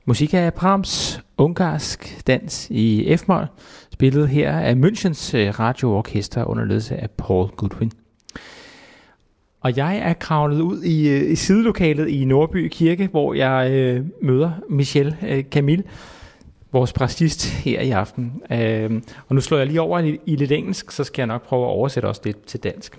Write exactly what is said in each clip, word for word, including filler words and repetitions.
Musik af Brahms, ungarsk dans i F-mol, spillet her af Münchens radioorkester under ledelse af Paul Goodwin. Og jeg er kravlet ud i, i sidelokalet i Nordby Kirke, hvor jeg øh, møder Michel øh, Camille, vores præstist her i aften. Øh, og nu slår jeg lige over i, i lidt engelsk, så skal jeg nok prøve at oversætte også lidt til dansk.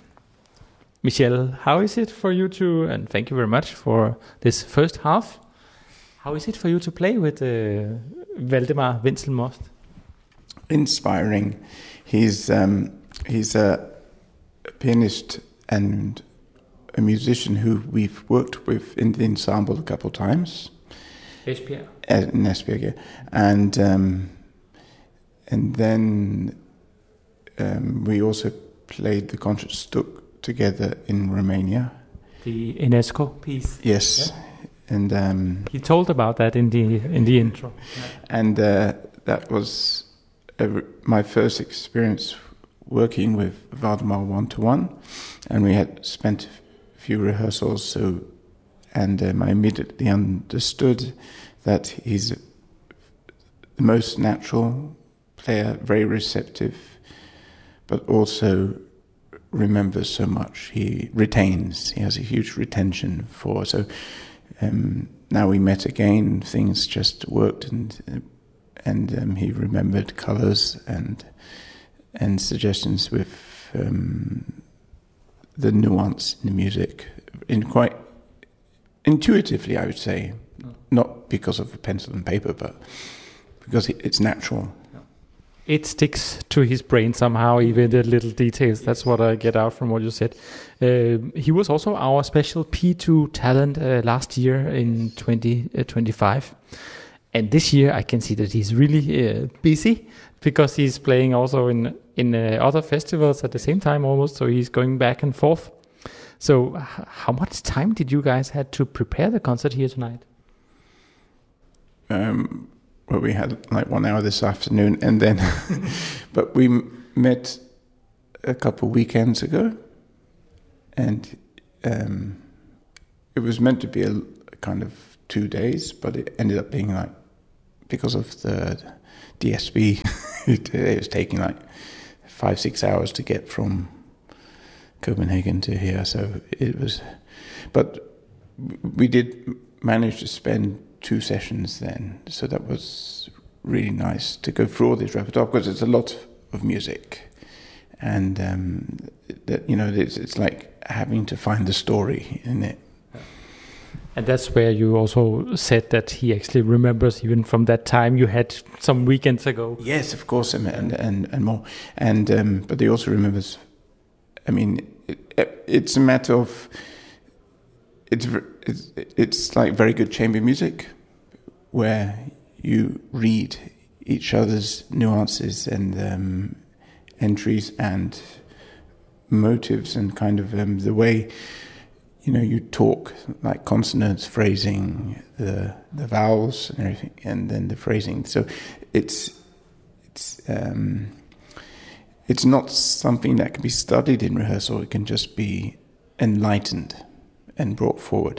Michel, how is it for you to, and thank you very much for this first half, how is it for you to play with uh, Valdemar Wenzel-Most? Inspiring. He's um, he's a pianist and a musician who we've worked with in the ensemble a couple of times. Esbjerg. In Esbjerg, yeah. And um, and then um, we also played the Concertstück together in Romania. The UNESCO piece. Yes. Yeah. And um, he told about that in the in the intro. Yeah. And uh, that was a, my first experience working with Valdemar one to one, and we had spent a few rehearsals. So, and um, I immediately understood that he's the most natural player, very receptive, but also remembers so much. He retains. He has a huge retention for so. Um, now we met again, things just worked, and and um, he remembered colours and and suggestions with um, the nuance in the music, in quite intuitively, I would say, mm. not because of a pencil and paper, but because it's natural. It sticks to his brain somehow, even the little details. That's what I get out from what you said. Uh, he was also our special P two talent uh, last year in twenty twenty-five. And this year I can see that he's really uh, busy because he's playing also in, in uh, other festivals at the same time almost. So he's going back and forth. So h- how much time did you guys had to prepare the concert here tonight? Um... Well, we had like one hour this afternoon, and then, but we m- met a couple weekends ago, and um, it was meant to be a, a kind of two days, but it ended up being like, because of the D S B, it, it was taking like five, six hours to get from Copenhagen to here. So it was, but we did manage to spend two sessions then, so that was really nice to go through all this repertoire, because it's a lot of music, and um, that you know it's, it's like having to find the story in it. And that's where you also said that he actually remembers even from that time you had some weekends ago. Yes, of course, and and, and more, and um, but he also remembers. I mean, it, it's a matter of it's it's it's like very good chamber music, where you read each other's nuances and um, entries and motives, and kind of um, the way, you know, you talk, like consonants, phrasing, the the vowels and everything, and then the phrasing. So it's it's um, it's not something that can be studied in rehearsal. It can just be enlightened and brought forward.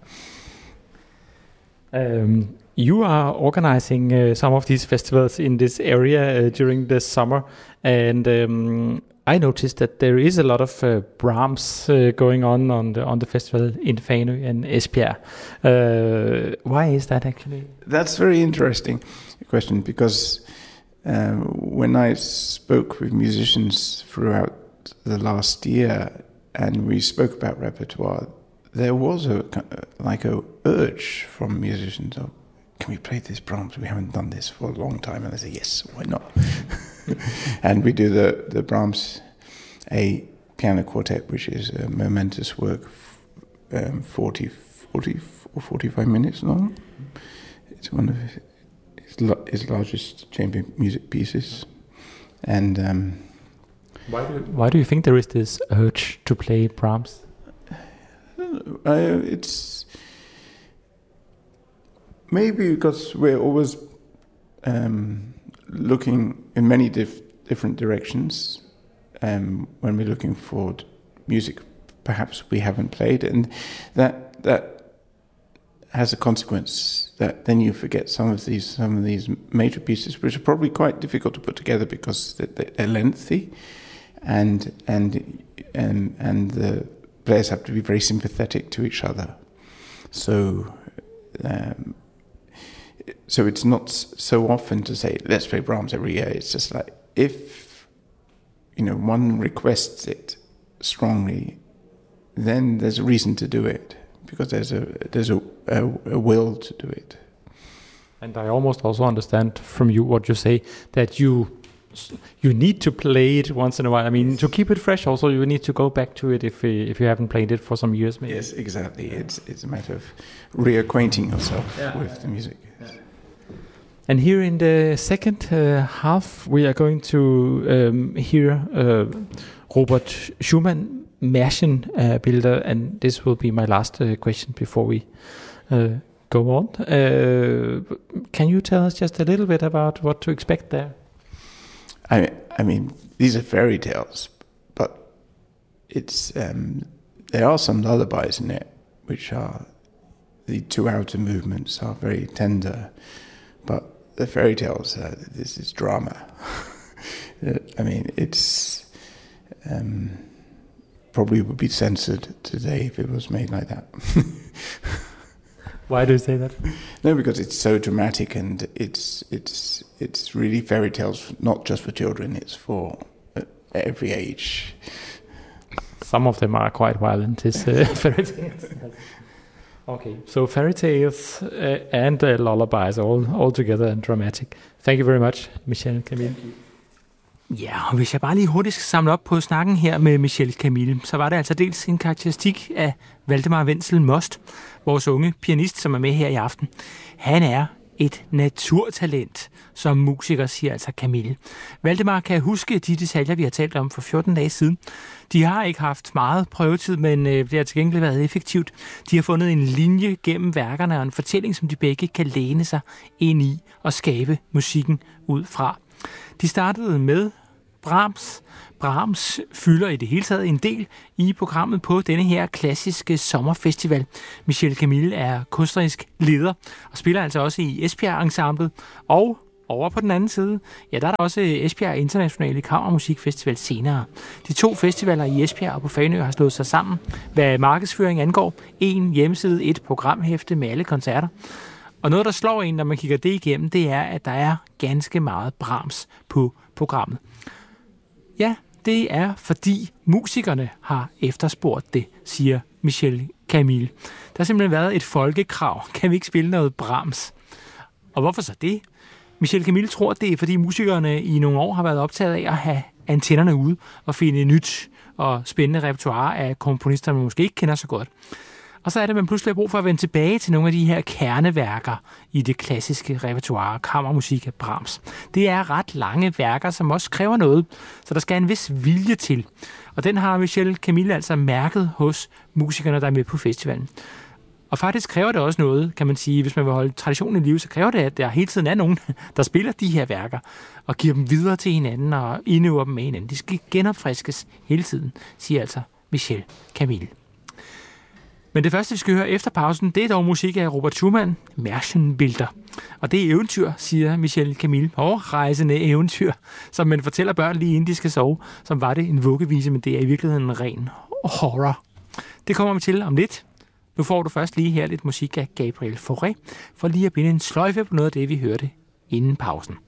Um, you are organizing uh, some of these festivals in this area uh, during the summer, and um, I noticed that there is a lot of uh, Brahms uh, going on on the on the festival in Fanø and Esbjerg. Uh, why is that actually? That's a very interesting question, because uh, when I spoke with musicians throughout the last year and we spoke about repertoire, there was a like a urge from musicians of, can we play this Brahms? We haven't done this for a long time. And I say, yes, why not? And we do the, the Brahms A piano quartet, which is a momentous work, um, forty, forty or forty-five minutes long. It's one of his, his largest chamber music pieces. And um, why do why do you think there is this urge to play Brahms? Uh, it's maybe because we're always um, looking in many dif- different directions um, when we're looking for music perhaps we haven't played, and that that has a consequence that then you forget some of these some of these major pieces, which are probably quite difficult to put together because they're lengthy, and and and and the players have to be very sympathetic to each other. So. Um, so it's not so often to say let's play Brahms every year. It's just like if you know one requests it strongly, then there's a reason to do it because there's a there's a, a, a will to do it. And I almost also understand from you what you say that you you need to play it once in a while. I mean, to keep it fresh, also you need to go back to it if if you haven't played it for some years, maybe. Yes, exactly. It's it's a matter of reacquainting yourself yeah. with the music. Yes. And here in the second uh, half, we are going to um, hear uh, Robert Schumann Märchenbilder, and this will be my last uh, question before we uh, go on. Uh, can you tell us just a little bit about what to expect there? I I mean, these are fairy tales, but it's um, there are some lullabies in it, which are the two outer movements are very tender, but the fairy tales, uh, this is drama. I mean, it's um, probably would be censored today if it was made like that. Why do you say that? No, because it's so dramatic, and it's it's it's really fairy tales, not just for children. It's for uh, every age. Some of them are quite violent. These uh, fairy tales. Okay, so fairy tales uh, and uh, lullabies all all together and dramatic. Thank you very much, Michel Camille. Ja, og hvis jeg bare lige hurtigt skal samle op på snakken her med Michel Camille, så var det altså dels en karakteristik af Valdemar Wenzel Most, vores unge pianist, som er med her i aften. Han er et naturtalent, som musiker, siger altså Camille. Valdemar kan huske de detaljer, vi har talt om for fjorten dage siden. De har ikke haft meget prøvetid, men det har til gengæld været effektivt. De har fundet en linje gennem værkerne og en fortælling, som de begge kan læne sig ind i og skabe musikken ud fra. De startede med Brahms. Brahms fylder i det hele taget en del i programmet på denne her klassiske sommerfestival. Michel Camille er kunstnerisk leder og spiller altså også i Esbjerg-ensemblet. Og over på den anden side, ja, der er der også Esbjerg Internationale Kammermusikfestival senere. De to festivaler i Esbjerg og på Fanø har slået sig sammen, hvad markedsføring angår. En hjemmeside, et programhæfte med alle koncerter. Og noget, der slår en, når man kigger det igennem, det er, at der er ganske meget Brahms på programmet. Ja, det er, fordi musikerne har efterspurgt det, siger Michel Camille. Der har simpelthen været et folkekrav. Kan vi ikke spille noget Brahms? Og hvorfor så det? Michel Camille tror, det er, fordi musikerne i nogle år har været optaget af at have antennerne ude og finde nyt og spændende repertoire af komponister, man måske ikke kender så godt. Og så er det, man pludselig har brug for at vende tilbage til nogle af de her kerneværker i det klassiske repertoire, kammermusik af Brahms. Det er ret lange værker, som også kræver noget, så der skal en vis vilje til. Og den har Michel Camille altså mærket hos musikerne, der er med på festivalen. Og faktisk kræver det også noget, kan man sige, hvis man vil holde traditionen i live, så kræver det, at der hele tiden er nogen, der spiller de her værker og giver dem videre til hinanden og indøver dem med hinanden. De skal genopfriskes hele tiden, siger altså Michel Camille. Men det første, vi skal høre efter pausen, det er dog musik af Robert Schumann, Märchenbilder. Og det er eventyr, siger Michel Camille. Hårdrejsende eventyr, som man fortæller børn lige inden de skal sove. Som var det en vuggevise, men det er i virkeligheden en ren horror. Det kommer vi til om lidt. Nu får du først lige her lidt musik af Gabriel Fauré, for lige at binde en sløjfe på noget af det, vi hørte inden pausen.